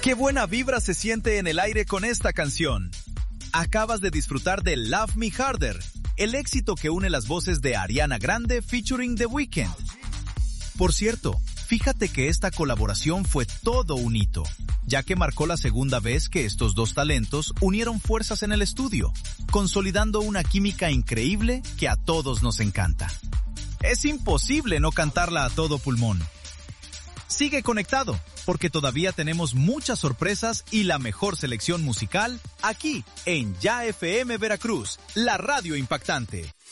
¡Qué buena vibra se siente en el aire con esta canción! Acabas de disfrutar de Love Me Harder, el éxito que une las voces de Ariana Grande featuring The Weeknd. Por cierto, fíjate que esta colaboración fue todo un hito, ya que marcó la segunda vez que estos dos talentos unieron fuerzas en el estudio, consolidando una química increíble que a todos nos encanta. Es imposible no cantarla a todo pulmón. Sigue conectado, porque todavía tenemos muchas sorpresas y la mejor selección musical aquí en Ya FM Veracruz, la radio impactante.